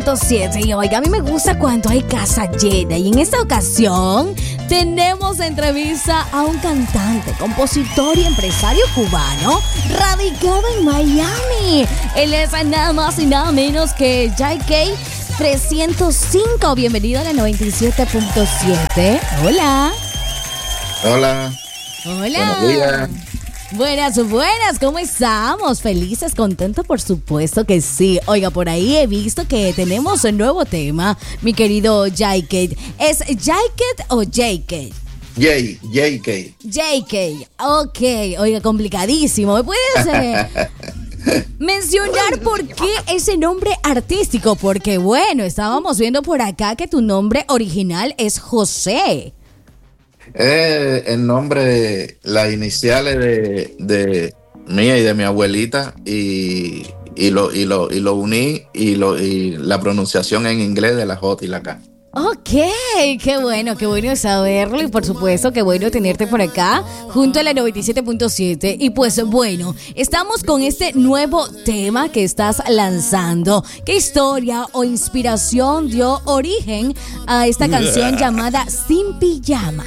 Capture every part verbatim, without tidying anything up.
punto siete. Y oiga, a mí me gusta cuando hay casa llena. Y en esta ocasión tenemos entrevista a un cantante, compositor y empresario cubano radicado en Miami. Él es nada más y nada menos que J K trescientos cinco. Bienvenido a la noventa y siete punto siete. Hola. Hola. Hola. Buenos días. Buenas, buenas, ¿cómo estamos? Felices, contentos, por supuesto que sí. Oiga, por ahí he visto que tenemos un nuevo tema, mi querido J K. ¿Es J K o J K? J, J K. J K, ok. Oiga, complicadísimo. ¿Me puedes eh, mencionar por qué ese nombre artístico? Porque bueno, estábamos viendo por acá que tu nombre original es José. Eh, el nombre, las iniciales de, de mía y de mi abuelita y, y, lo, y, lo, y lo uní y, lo, y la pronunciación en inglés de la J y la K. Ok, qué bueno, qué bueno saberlo y por supuesto qué bueno tenerte por acá junto a la noventa y siete punto siete. Y pues bueno, estamos con este nuevo tema que estás lanzando. ¿Qué historia o inspiración dio origen a esta canción llamada Sin Pijama?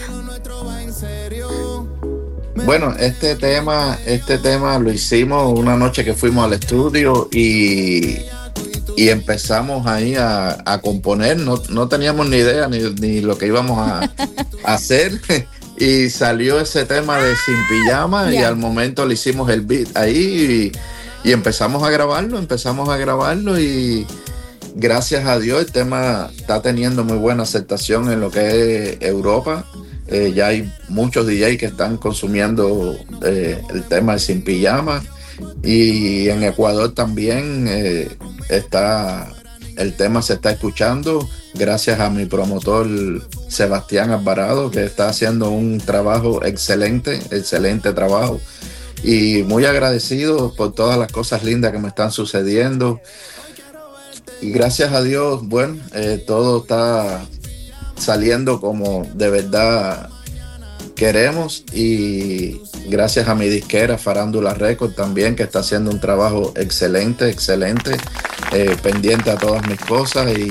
Bueno, este tema, este tema lo hicimos una noche que fuimos al estudio y... Y empezamos ahí a, a componer, no, no teníamos ni idea ni, ni lo que íbamos a, a hacer. Y salió ese tema de Sin Pijama, yeah. Y al momento le hicimos el beat ahí y, y empezamos a grabarlo, empezamos a grabarlo y gracias a Dios el tema está teniendo muy buena aceptación en lo que es Europa. Eh, ya hay muchos D J que están consumiendo eh, el tema de Sin Pijama. Y en Ecuador también eh, está el tema se está escuchando gracias a mi promotor Sebastián Alvarado, que está haciendo un trabajo excelente, excelente trabajo y muy agradecido por todas las cosas lindas que me están sucediendo y gracias a Dios, bueno, eh, todo está saliendo como de verdad queremos y gracias a mi disquera Farándula Record también, que está haciendo un trabajo excelente, excelente, eh, pendiente a todas mis cosas y,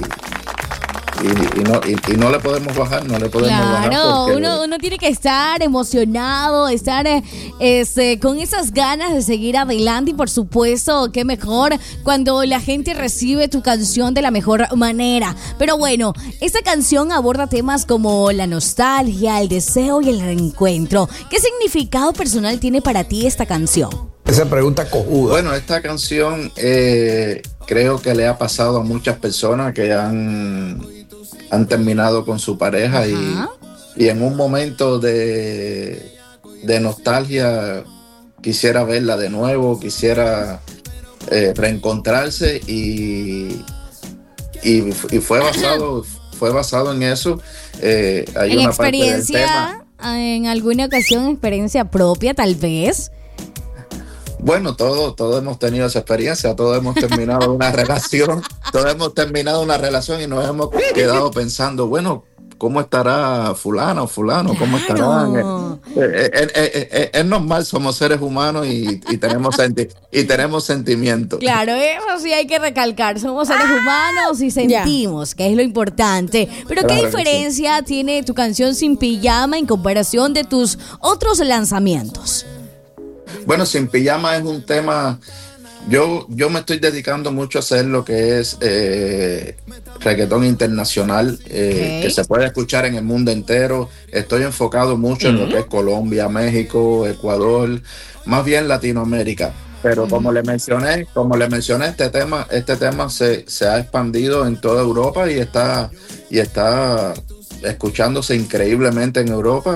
y, y, no, y, y no le podemos bajar, no le podemos claro, bajar. Claro, porque... uno, uno tiene que estar emocionado, estar eh, este, con esas ganas de seguir adelante y por supuesto, qué mejor cuando la gente recibe tu canción de la mejor manera. Pero bueno, esta canción aborda temas como la nostalgia, el deseo y el reencuentro. ¿Qué significado personal tiene para ti esta canción? Esa pregunta cojuda. Bueno, esta canción eh, creo que le ha pasado a muchas personas que han, han terminado con su pareja y, y en un momento de, de nostalgia quisiera verla de nuevo, quisiera eh, reencontrarse y, y, y fue basado fue basado en eso. Eh, hay en una experiencia, parte del tema. En alguna ocasión, experiencia propia tal vez. Bueno, todos todo hemos tenido esa experiencia, todos hemos terminado una relación, todos hemos terminado una relación y nos hemos quedado pensando, bueno, ¿cómo estará fulano o fulano? ¿Cómo claro. estarán? Eh, eh, eh, eh, eh, es normal, somos seres humanos y, y, tenemos, senti- y tenemos sentimientos. Claro, eso sí hay que recalcar, somos seres humanos y sentimos, yeah. que es lo importante. Pero claro, ¿qué diferencia sí. tiene tu canción Sin Pijama en comparación de tus otros lanzamientos? Bueno, Sin Pijama es un tema, yo, yo me estoy dedicando mucho a hacer lo que es eh, reggaetón internacional, eh, okay. que se puede escuchar en el mundo entero. Estoy enfocado mucho uh-huh. en lo que es Colombia, México, Ecuador, más bien Latinoamérica. Pero uh-huh. como le mencioné, como le mencioné, este tema, este tema se, se ha expandido en toda Europa y está, y está escuchándose increíblemente en Europa.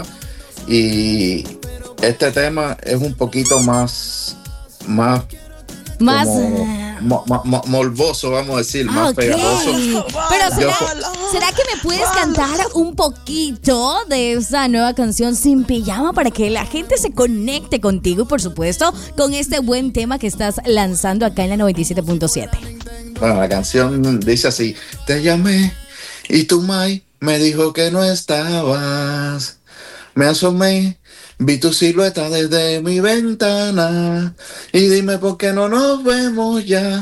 Y este tema es un poquito más, más, más, mo, mo, mo, morboso, vamos a decir, más okay. pegajoso. Pero ¿será, ¿será que me puedes cantar un poquito de esa nueva canción Sin Pijama para que la gente se conecte contigo y por supuesto con este buen tema que estás lanzando acá en la noventa y siete punto siete? Bueno, la canción dice así: te llamé y tu mai me dijo que no estabas. Me asomé, vi tu silueta desde mi ventana y dime por qué no nos vemos ya.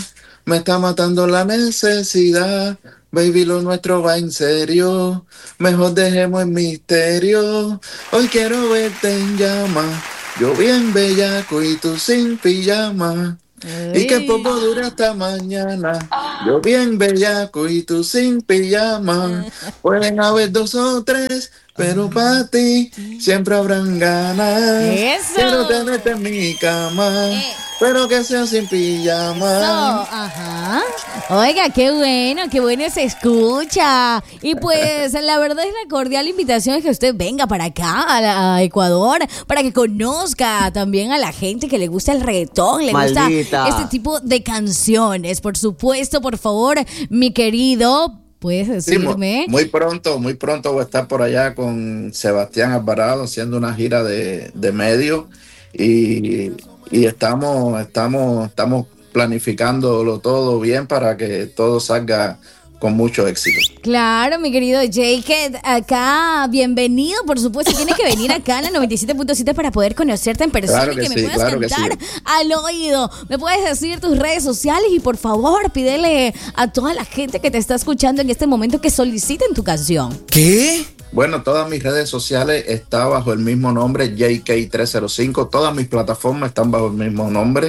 me está matando la necesidad. Baby, lo nuestro va en serio, mejor dejemos el misterio. Hoy quiero verte en llamas, yo bien bellaco y tú sin pijama. Ay. Y que el poco dure hasta mañana, yo bien bellaco y tú sin pijama. Pueden haber dos o tres, pero para ti siempre habrán ganas. Eso. Quiero tenerte en mi cama, Eh. pero que sea sin pijama. Eso, ajá. Oiga, qué bueno, qué bueno se escucha. Y pues la verdad es la cordial invitación es que usted venga para acá, a, la- a Ecuador, para que conozca también a la gente que le gusta el reggaetón, le Maldita. gusta este tipo de canciones. Por supuesto, por favor, mi querido, puedes Sí, mu- decirme. muy pronto, muy pronto voy a estar por allá con Sebastián Alvarado haciendo una gira de, de medio y, y estamos, estamos, estamos planificándolo todo bien para que todo salga con mucho éxito. Claro, mi querido Jake, acá, bienvenido, por supuesto, tienes que venir acá a la noventa y siete punto siete para poder conocerte en persona Claro y que que me sí, puedas claro que cantar sí. al oído. Me puedes decir tus redes sociales y por favor pídele a toda la gente que te está escuchando en este momento que soliciten tu canción. ¿Qué? Bueno, todas mis redes sociales están bajo el mismo nombre, J K trescientos cinco. Todas mis plataformas están bajo el mismo nombre.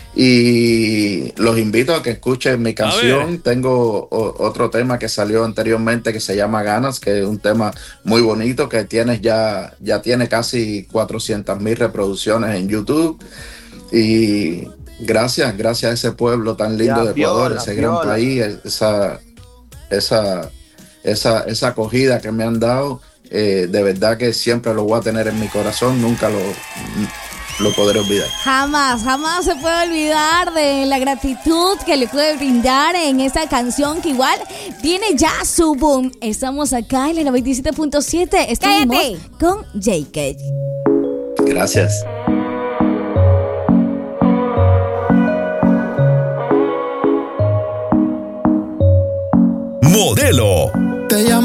Y los invito a que escuchen mi canción. Tengo o- otro tema que salió anteriormente que se llama Ganas, que es un tema muy bonito que tienes ya, ya tiene casi cuatrocientas mil reproducciones en YouTube. Y gracias, gracias a ese pueblo tan lindo Ya, de Ecuador, piola, ese piola. gran país, esa, esa, esa, esa acogida que me han dado. Eh, de verdad que siempre lo voy a tener en mi corazón, nunca lo, lo podré olvidar. Jamás, jamás se puede olvidar de la gratitud que le puede brindar en esta canción que igual tiene ya su boom. Estamos acá en la noventa y siete punto siete. Estamos Cállate. con Jake. Gracias. Modelo. Te llamo